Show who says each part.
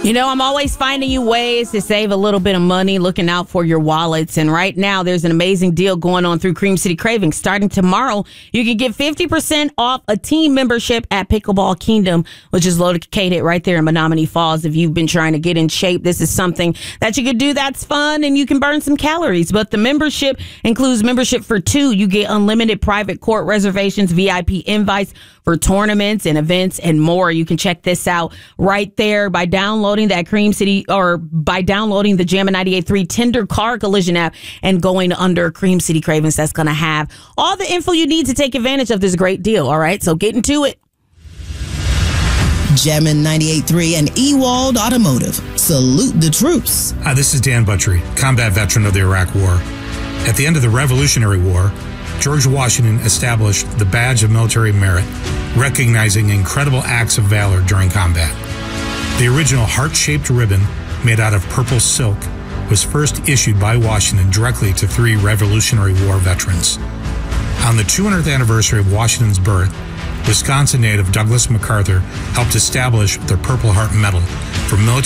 Speaker 1: You know, I'm always finding you ways to save a little bit of money, looking out for your wallets. And right now, there's an amazing deal going on through Cream City Cravings. Starting tomorrow, you can get 50% off a team membership at Pickleball Kingdom, which is located right there in Menominee Falls. If you've been trying to get in shape, this is something that you could do that's fun and you can burn some calories. But the membership includes membership for two. You get unlimited private court reservations, VIP invites for tournaments and events and more. You can check this out right there by downloading that Cream City or by downloading the Jammin' 98.3 Tender Car Collision app and going under Cream City Cravings. That's going to have all the info you need to take advantage of this great deal. All right, so get into it.
Speaker 2: Jammin' 98.3 and Ewald Automotive. Salute the troops.
Speaker 3: Hi, this is Dan Butchery, combat veteran of the Iraq War. At the end of the Revolutionary War, George Washington established the Badge of Military Merit, recognizing incredible acts of valor during combat. The original heart-shaped ribbon, made out of purple silk, was first issued by Washington directly to 3 Revolutionary War veterans. On the 200th anniversary of Washington's birth, Wisconsin native Douglas MacArthur helped establish the Purple Heart Medal for military